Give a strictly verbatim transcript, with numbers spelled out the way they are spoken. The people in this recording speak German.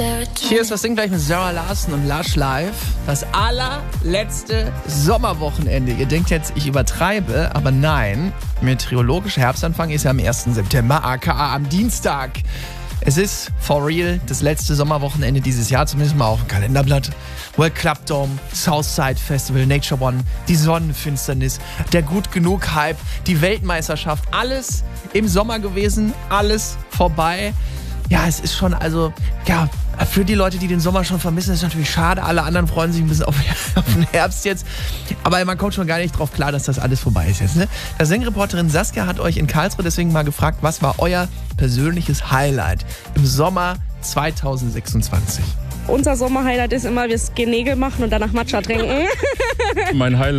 Hier ist das Ding gleich mit Sarah Larson und Lush Live. Das allerletzte Sommerwochenende. Ihr denkt jetzt, ich übertreibe, aber nein. Meteorologischer Herbstanfang ist ja am ersten September, aka am Dienstag. Es ist for real das letzte Sommerwochenende dieses Jahr, zumindest mal auf dem Kalenderblatt. World Club Dome, Southside Festival, Nature One, die Sonnenfinsternis, der Gut Genug Hype, die Weltmeisterschaft, alles im Sommer gewesen, alles vorbei. Ja, es ist schon, also, ja, für die Leute, die den Sommer schon vermissen, ist es natürlich schade. Alle anderen freuen sich ein bisschen auf, auf den Herbst jetzt. Aber man kommt schon gar nicht drauf klar, dass das alles vorbei ist jetzt, ne? Die Singreporterin Saskia hat euch in Karlsruhe deswegen mal gefragt, was war euer persönliches Highlight im Sommer zwanzig sechsundzwanzig? Unser Sommerhighlight ist immer, wir gehen Nägel machen und danach Matcha trinken. Mein Highlight